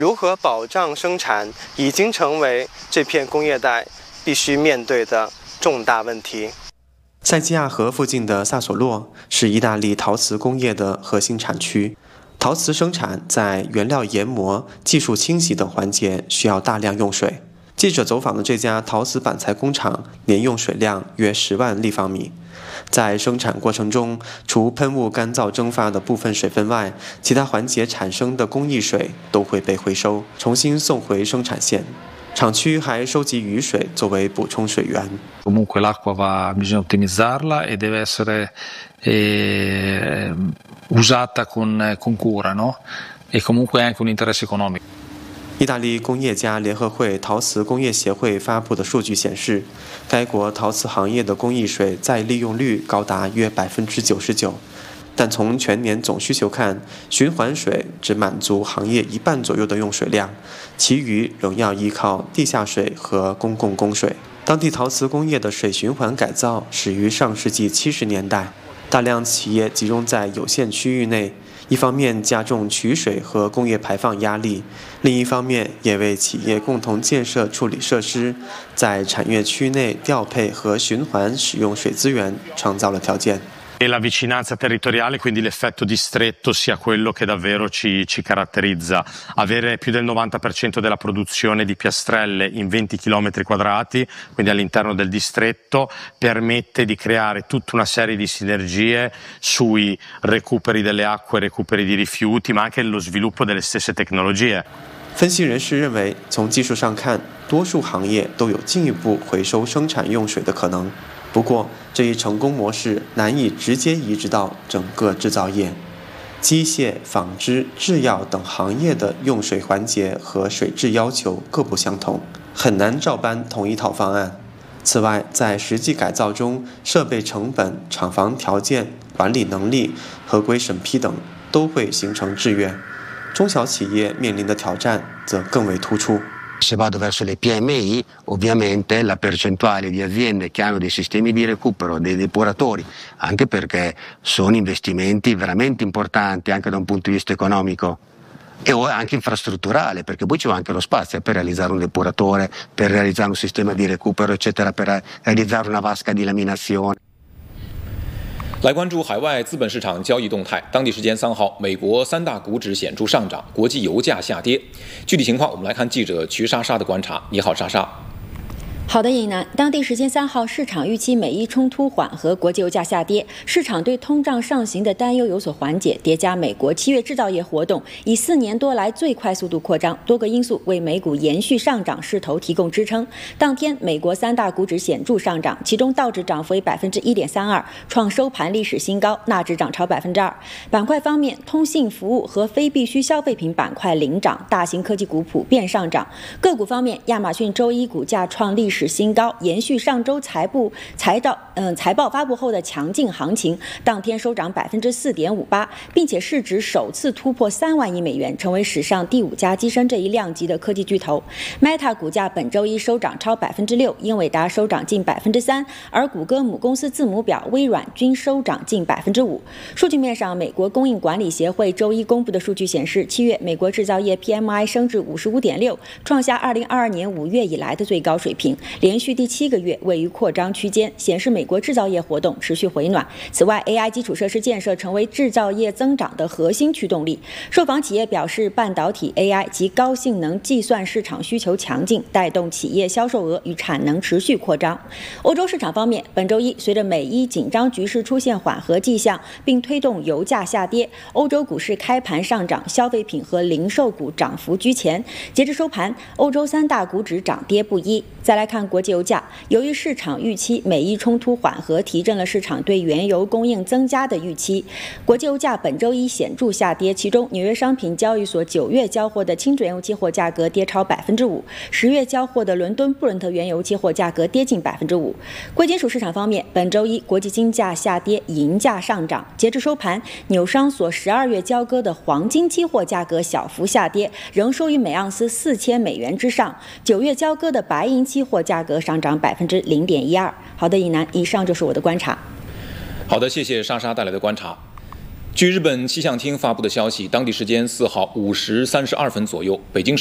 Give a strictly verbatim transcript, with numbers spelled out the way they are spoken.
如何保障生产已经成为这片工业带必须面对的重大问题。塞基亚河附近的萨索洛是意大利陶瓷工业的核心产区。陶瓷生产在原料研磨、技术清洗等环节需要大量用水。记者走访的这家陶瓷板材工厂年用水量约十万立方米。在生产过程中，除喷雾干燥蒸发的部分水分外，其他环节产生的工艺水都会被回收，重新送回生产线。厂区还收集雨水作为补充水源。 Comunque l'acqua va, bisogna ottimizzarla e deve essere eh, usata con, con cura, no? E comunque anche un interesse economico. 意大利工业家联合会陶瓷工业协会发布的数据显示，该国陶瓷行业的工艺水再利用率高达约百分之九十九，但从全年总需求看，循环水只满足行业一半左右的用水量，其余仍要依靠地下水和公共供水。当地陶瓷工业的水循环改造始于上世纪七十年代，大量企业集中在有限区域内。一方面加重取水和工业排放压力，另一方面也为企业共同建设处理设施，在产业区内调配和循环使用水资源创造了条件。 E la vicinanza territoriale, quindi l'effetto distretto, sia quello che davvero ci, ci caratterizza. Avere più del novanta per cento della produzione di piastrelle in venti chilometri quadrati, quindi all'interno del distretto, permette di creare tutta una serie di sinergie sui recuperi delle acque, recuperi di rifiuti, ma anche lo sviluppo delle stesse tecnologie. 分析人士认为，从技术上看，多数行业都有进一步回收生产用水的可能。不过，这一成功模式难以直接移植到整个制造业。机械、纺织、制药等行业的用水环节和水质要求各不相同，很难照搬同一套方案。此外，在实际改造中，设备成本、厂房条件、管理能力、合规审批等都会形成制约。中小企业面临的挑战则更为突出。 Se vado verso le P M I, ovviamente la percentuale di aziende che hanno dei sistemi di recupero, dei depuratori, anche perché sono investimenti veramente importanti anche da un punto di vista economico e anche infrastrutturale, perché poi ci va anche lo spazio per realizzare un depuratore, per realizzare un sistema di recupero, eccetera, per realizzare una vasca di laminazione. 来关注海外资本市场交易动态。当地时间三号，美国三大股指显著上涨，国际油价下跌。具体情况，我们来看记者瞿莎莎的观察。你好，莎莎。 好的，尹楠。当地时间三号，市场预期美伊冲突缓和，国际油价下跌，市场对通胀上行的担忧有所缓解，叠加美国七月制造业活动以四年多来最快速度扩张，多个因素为美股延续上涨势头提供支撑。当天，美国三大股指显著上涨，其中道指涨幅为百分之一点三二，创收盘历史新高；纳指涨超百分之二。板块方面，通信服务和非必需消费品板块领涨，大型科技股普遍上涨。个股方面，亚马逊周一股价创历史新高，延续上周财布财报嗯财报发布后的强劲行情，当天收涨百分之四点五八，并且市值首次突破三万亿美元，成为史上第五家跻身这一量级的科技巨头。Meta 股价本周一收涨超百分之六，英伟达收涨近百分之三，而谷歌母公司字母表微软均收涨近百分之五。数据面上，美国供应管理协会周一公布的数据显示，七月美国制造业 P M I 升至五十五点六，创下二零二二年五月以来的最高水平。连续第七个月位于扩张区间，显示美国制造业活动持续回暖。此外 ，A I 基础设施建设成为制造业增长的核心驱动力。受访企业表示，半导体、A I 及高性能计算市场需求强劲，带动企业销售额与产能持续扩张。欧洲市场方面，本周一随着美伊紧张局势出现缓和迹象，并推动油价下跌，欧洲股市开盘上涨，消费品和零售股涨幅居前。截至收盘，欧洲三大股指涨跌不一。再来看国际油价，由于市场预期美伊冲突缓和，提振了市场对原油供应增加的预期。国际油价本周一显著下跌，其中纽约商品交易所九月交货的轻质原油期货价格跌超百分之五，十月交货的伦敦布伦特原油期货价格跌近百分之五。贵金属市场方面，本周一国际金价下跌，银价上涨。截至收盘，纽商所十二月交割的黄金期货价格小幅下跌，仍收于每盎司四千美元之上。九月交割的白银期货价格上涨百分之零点一二。好的，以南，以上就是我的观察。 好的，谢谢莎莎带来的观察。 据日本气象厅发布的消息，当地时间四号五时三十二分左右，北京市